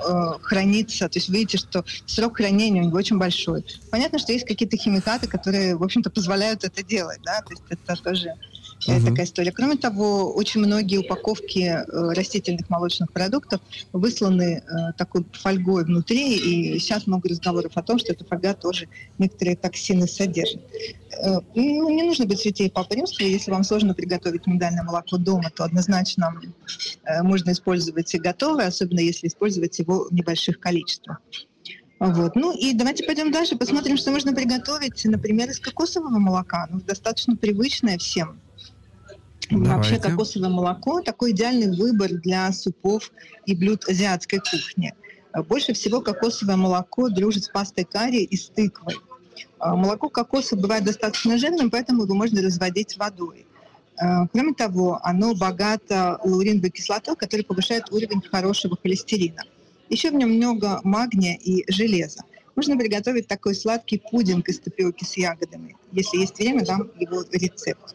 хранится, то есть вы видите, что срок хранения у него очень большой. Понятно, что есть какие-то химикаты, которые, в общем-то, позволяют это делать, да, то есть это тоже такая история. Кроме того, очень многие упаковки растительных молочных продуктов высланы такой фольгой внутри, и сейчас много разговоров о том, что эта фольга тоже некоторые токсины содержит. Не нужно быть святей Папы Римского. Если вам сложно приготовить миндальное молоко дома, то однозначно можно использовать и готовое, особенно если использовать его в небольших количествах. Вот. Ну и давайте пойдем дальше, посмотрим, что можно приготовить, например, из кокосового молока. Достаточно привычное всем. Давайте. Вообще кокосовое молоко – такой идеальный выбор для супов и блюд азиатской кухни. Больше всего кокосовое молоко дружит с пастой карри и с тыквой. Молоко кокоса бывает достаточно жирным, поэтому его можно разводить водой. Кроме того, оно богато лауриновой кислотой, которая повышает уровень хорошего холестерина. Еще в нем много магния и железа. Можно приготовить такой сладкий пудинг из тапиоки с ягодами. Если есть время, дам его рецепт.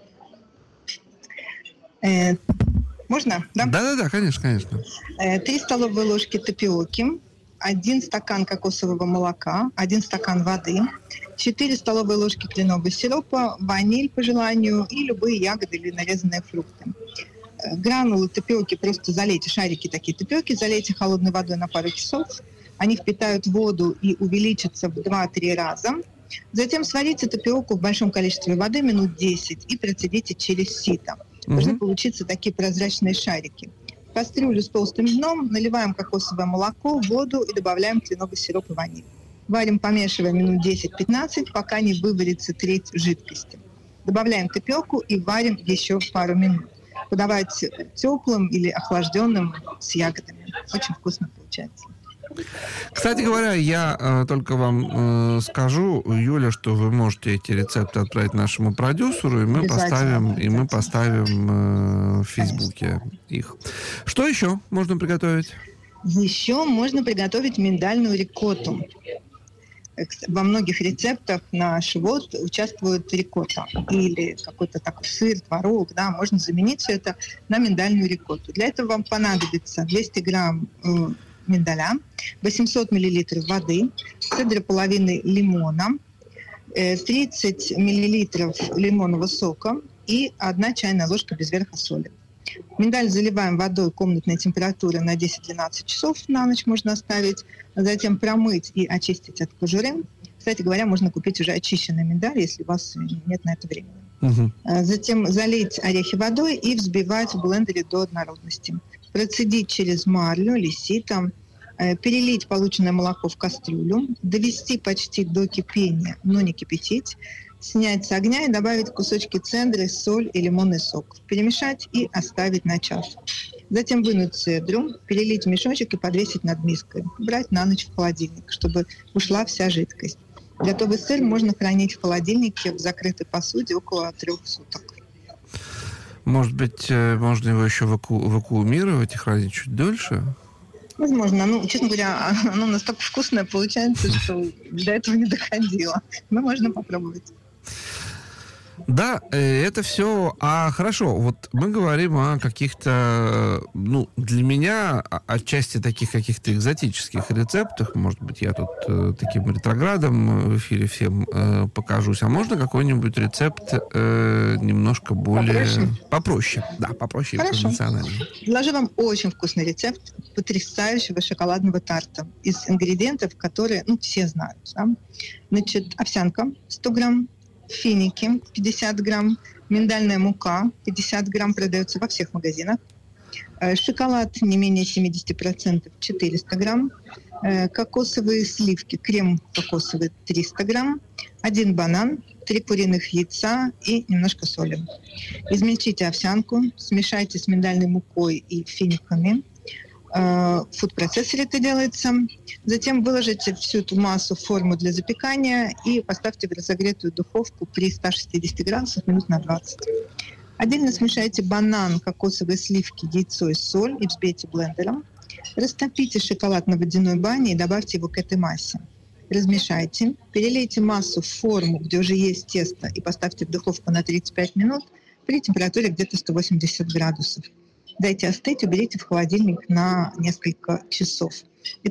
Можно? Да? Да, конечно. 3 столовые ложки тапиоки, 1 стакан кокосового молока, 1 стакан воды, 4 столовые ложки кленового сиропа, ваниль по желанию и любые ягоды или нарезанные фрукты. Гранулы тапиоки просто залейте, шарики такие тапиоки, залейте холодной водой на пару часов. Они впитают воду и увеличатся в 2-3 раза. Затем сварите тапиоку в большом количестве воды минут 10 и процедите через сито. Должны получиться такие прозрачные шарики. В кастрюлю с толстым дном наливаем кокосовое молоко, воду и добавляем кленовый сироп и ваниль. Варим, помешивая минут 10-15, пока не выварится треть жидкости. Добавляем тапиоку и варим еще пару минут. Подавать теплым или охлажденным с ягодами. Очень вкусно получается. Кстати говоря, я только вам скажу, Юля, что вы можете эти рецепты отправить нашему продюсеру, и мы поставим в Фейсбуке их. Что еще можно приготовить? Еще можно приготовить миндальную рикотту. Во многих рецептах на шивот участвует рикотта или какой-то такой сыр, творог, да, можно заменить все это на миндальную рикотту. Для этого вам понадобится 200 грамм миндаля, 800 миллилитров воды, цедра половины лимона, 30 миллилитров лимонного сока и 1 чайная ложка без верха соли. Миндаль заливаем водой комнатной температуры на 10-12 часов, на ночь можно оставить, затем промыть и очистить от кожуры. Кстати говоря, можно купить уже очищенный миндаль, если у вас нет на это времени. Затем залить орехи водой и взбивать в блендере до однородности. Процедить через марлю или сито, перелить полученное молоко в кастрюлю, довести почти до кипения, но не кипятить, снять с огня и добавить кусочки цедры, соль и лимонный сок. Перемешать и оставить на час. Затем вынуть цедру, перелить в мешочек и подвесить над миской. Брать на ночь в холодильник, чтобы ушла вся жидкость. Готовый сыр можно хранить в холодильнике в закрытой посуде около 3 суток. Может быть, можно его еще вакуумировать и хранить чуть дольше? Возможно. Честно говоря, оно настолько вкусное получается, что до этого не доходило. Но можно попробовать. Да, это все. Хорошо, вот мы говорим о каких-то, для меня, отчасти таких каких-то экзотических рецептах. Может быть, я тут таким ретроградом в эфире всем покажусь. А можно какой-нибудь рецепт немножко более... Попроще. Да, попроще. Хорошо. И конвенциональный. Предложу вам очень вкусный рецепт потрясающего шоколадного тарта из ингредиентов, которые, все знают. Да? Значит, овсянка 100 грамм, финики 50 грамм, миндальная мука 50 грамм, продается во всех магазинах, шоколад не менее 70% 400 грамм, кокосовые сливки, крем кокосовый 300 грамм, 1 банан, 3 куриных яйца и немножко соли. Измельчите овсянку, смешайте с миндальной мукой и финиками. В фуд-процессоре это делается. Затем выложите всю эту массу в форму для запекания и поставьте в разогретую духовку при 160 градусах минут на 20. Отдельно смешайте банан, кокосовые сливки, яйцо и соль и взбейте блендером. Растопите шоколад на водяной бане и добавьте его к этой массе. Размешайте, перелейте массу в форму, где уже есть тесто, и поставьте в духовку на 35 минут при температуре где-то 180 градусов. Дайте остыть, уберите в холодильник на несколько часов. И